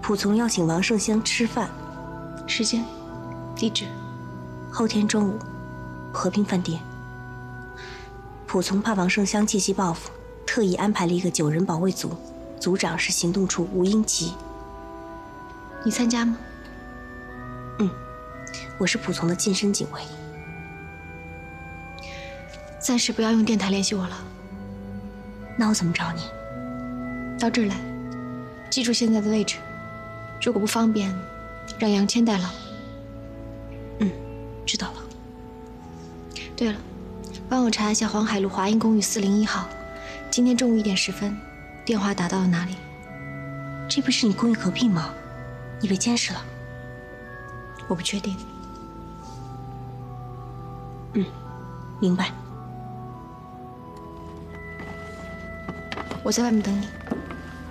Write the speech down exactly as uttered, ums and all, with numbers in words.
仆从邀请王圣香吃饭， 时间、地址。 后天中午，和平饭店。仆从怕王圣香借机报复，特意安排了一个九人保卫组，组长是行动处吴英吉。 你参加吗？ 嗯，我是仆从的近身警卫。 暂时不要用电台联系我了。 那我怎么找你？ 到这儿来，记住现在的位置。如果不方便，让杨谦代劳。 嗯，知道了。 对了，帮我查一下黄海路华阴公寓四零一号，今天中午一点十分，电话打到了哪里？ 这不是你公寓隔壁吗？你被监视了。 我不确定。 嗯，明白。 我在外面等你。